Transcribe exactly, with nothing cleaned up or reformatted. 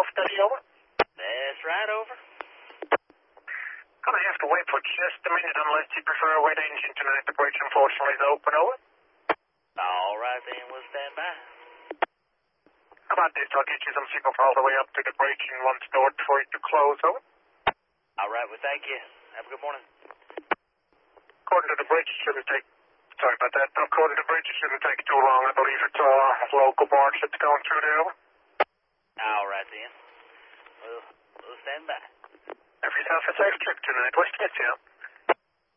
Golf Daddy, over? That's right, over. Gonna have to wait for just a minute unless you prefer a wet engine tonight. The bridge, unfortunately, is open, over. All right, then, we'll stand by. How about this? I'll get you some signal all the way up to the bridge and once stored for it to close, over. All right, well, thank you. Have a good morning. According to the bridge, it shouldn't take... Sorry about that. According to the bridge, it shouldn't take too long. I believe it's a local barge that's going through there, over. All right, then. We'll, we'll stand by. Have yourself a safe trip tonight. West Smithfield.